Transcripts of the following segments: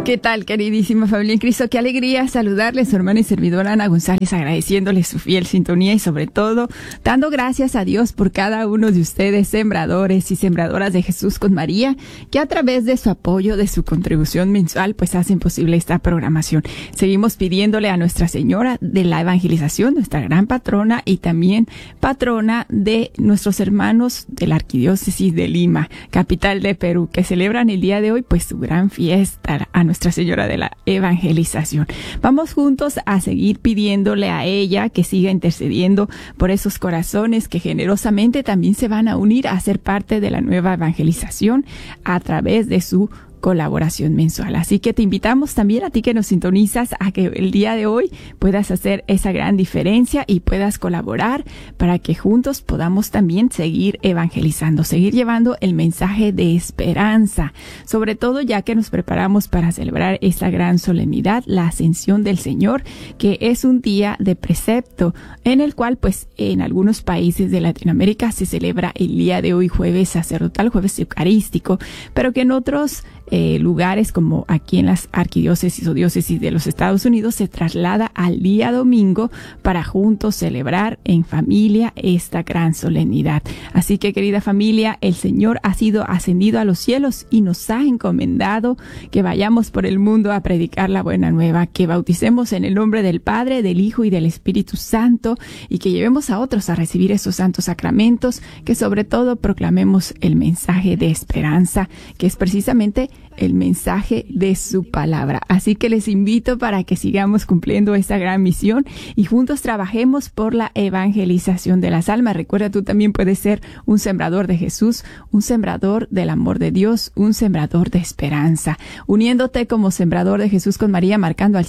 ¿Qué tal, queridísima familia en Cristo? Qué alegría saludarles, su hermana y servidora Ana González, agradeciéndoles su fiel sintonía y sobre todo dando gracias a Dios por cada uno de ustedes, sembradores y sembradoras de Jesús con María, que a través de su apoyo, de su contribución mensual, pues hacen posible esta programación. Seguimos pidiéndole a Nuestra Señora de la Evangelización, nuestra gran patrona y también patrona de nuestros hermanos de la Arquidiócesis de Lima, capital de Perú, que celebran el día de hoy pues su gran fiesta a Nuestra Señora de la Evangelización. Vamos juntos a seguir pidiéndole a ella que siga intercediendo por esos corazones que generosamente también se van a unir a ser parte de la nueva evangelización a través de su colaboración mensual. Así que te invitamos también a ti que nos sintonizas a que el día de hoy puedas hacer esa gran diferencia y puedas colaborar para que juntos podamos también seguir evangelizando, seguir llevando el mensaje de esperanza, sobre todo ya que nos preparamos para celebrar esta gran solemnidad, la Ascensión del Señor, que es un día de precepto en el cual pues en algunos países de Latinoamérica se celebra el día de hoy jueves sacerdotal, jueves eucarístico, pero que en otros lugares como aquí en las arquidiócesis o diócesis de los Estados Unidos se traslada al día domingo para juntos celebrar en familia esta gran solemnidad. Así que, querida familia, el Señor ha sido ascendido a los cielos y nos ha encomendado que vayamos por el mundo a predicar la buena nueva, que bauticemos en el nombre del Padre, del Hijo y del Espíritu Santo y que llevemos a otros a recibir esos santos sacramentos, que sobre todo proclamemos el mensaje de esperanza, que es precisamente el mensaje de su palabra. Así que les invito para que sigamos cumpliendo esta gran misión y juntos trabajemos por la evangelización de las almas. Recuerda, tú también puedes ser un sembrador de Jesús, un sembrador del amor de Dios, un sembrador de esperanza, uniéndote como sembrador de Jesús con María, marcando al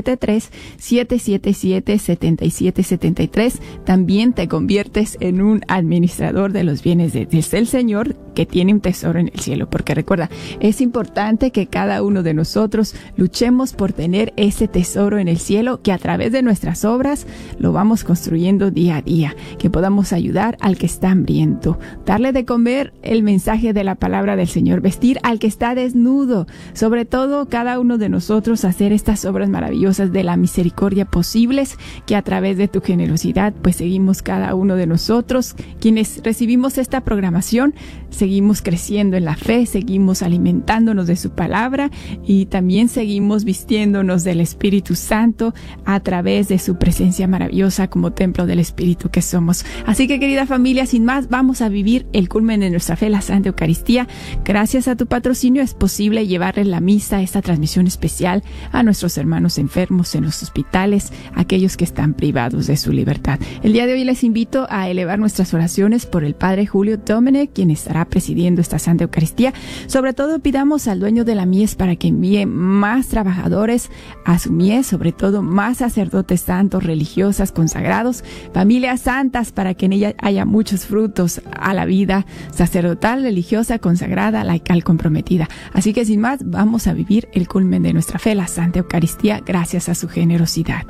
773-777-7773. También te conviertes en un administrador de los bienes del Señor, que tiene un tesoro en el cielo, porque recuerda, es importante que cada uno de nosotros luchemos por tener ese tesoro en el cielo, que a través de nuestras obras lo vamos construyendo día a día, que podamos ayudar al que está hambriento, darle de comer el mensaje de la palabra del Señor, vestir al que está desnudo, sobre todo cada uno de nosotros hacer estas obras maravillosas de la misericordia posibles, que a través de tu generosidad pues seguimos cada uno de nosotros, quienes recibimos esta programación, seguimos creciendo en la fe, seguimos alimentándonos de su palabra y también seguimos vistiéndonos del Espíritu Santo a través de su presencia maravillosa como templo del Espíritu que somos. Así que, querida familia, sin más, vamos a vivir el culmen de nuestra fe, la Santa Eucaristía. Gracias a tu patrocinio es posible llevarles la misa, esta transmisión especial a nuestros hermanos enfermos en los hospitales, aquellos que están privados de su libertad. El día de hoy les invito a elevar nuestras oraciones por el Padre Julio Domene, quien estará presidiendo esta Santa Eucaristía. Sobre todo pidamos al dueño de la mies para que envíe más trabajadores a su mies, sobre todo más sacerdotes santos, religiosas, consagrados, familias santas, para que en ella haya muchos frutos a la vida sacerdotal, religiosa, consagrada, laical, comprometida. Así que sin más, vamos a vivir el culmen de nuestra fe, la Santa Eucaristía, gracias a su generosidad.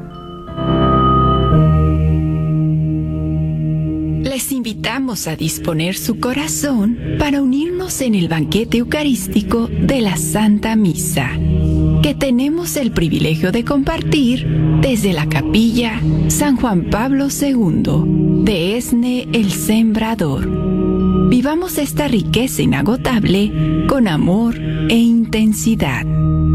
Les invitamos a disponer su corazón para unirnos en el banquete eucarístico de la Santa Misa, que tenemos el privilegio de compartir desde la Capilla San Juan Pablo II de Esne el Sembrador. Vivamos esta riqueza inagotable con amor e intensidad.